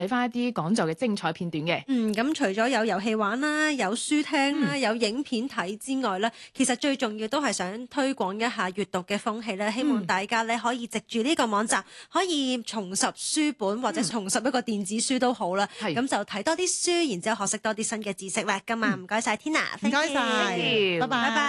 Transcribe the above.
睇翻一啲講座嘅精彩片段嘅。 咁除咗有遊戲玩啦，有書聽啦，有影片睇之外咧，其實最重要都係想推廣一下閱讀嘅風氣咧。希望大家咧可以藉住呢個網站，可以重拾書本或者重拾一個電子書都好啦。咁就睇多啲書，然之後學識多啲新嘅知識啦。今晚唔該晒 Tina， 唔該晒，拜拜。